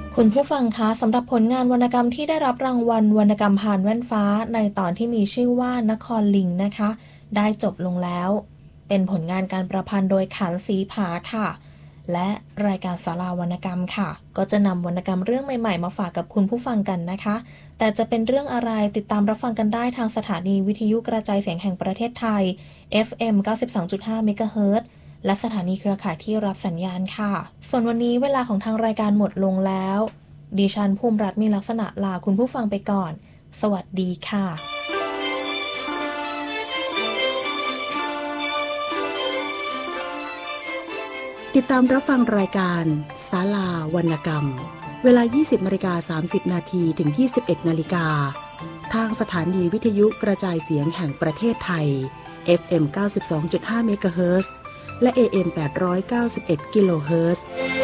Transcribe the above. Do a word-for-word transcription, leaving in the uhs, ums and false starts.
คุณผู้ฟังคะสำหรับผลงานวรรณกรรมที่ได้รับรางวัลวรรณกรรมผ่านแว่นฟ้าในตอนที่มีชื่อว่านครลิงนะคะได้จบลงแล้วเป็นผลงานการประพันธ์โดยขันธ์ศรีผาค่ะและรายการศาลาวรรณกรรมค่ะก็จะนำวรรณกรรมเรื่องใหม่ๆมาฝากกับคุณผู้ฟังกันนะคะแต่จะเป็นเรื่องอะไรติดตามรับฟังกันได้ทางสถานีวิทยุกระจายเสียงแห่งประเทศไทย เอฟ เอ็ม เก้าสิบสองจุดห้า เมกะเฮิรตซ์และสถานีเครือข่ายที่รับสัญญาณค่ะส่วนวันนี้เวลาของทางรายการหมดลงแล้วดิฉันภูมิรัตน์มีลักษณะลาคุณผู้ฟังไปก่อนสวัสดีค่ะติดตามรับฟังรายการศาลาวรรณกรรมเวลา ยี่สิบนาฬิกาสามสิบนาที ถึง ยี่สิบเอ็ดนาฬิกาทางสถานีวิทยุกระจายเสียงแห่งประเทศไทย เอฟ เอ็ม เก้าสิบสองจุดห้า เมกะเฮิรตซ์และ เอ เอ็ม แปดร้อยเก้าสิบเอ็ด กิโลเฮิรตซ์